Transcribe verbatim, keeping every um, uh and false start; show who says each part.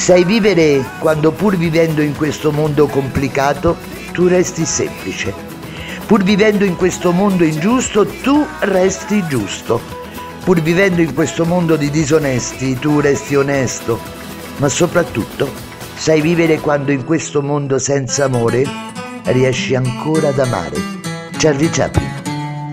Speaker 1: Sai vivere quando pur vivendo in questo mondo complicato tu resti semplice. Pur vivendo in questo mondo ingiusto tu resti giusto. Pur vivendo in questo mondo di disonesti tu resti onesto. Ma soprattutto sai vivere quando in questo mondo senza amore riesci ancora ad amare. Charlie Chaplin.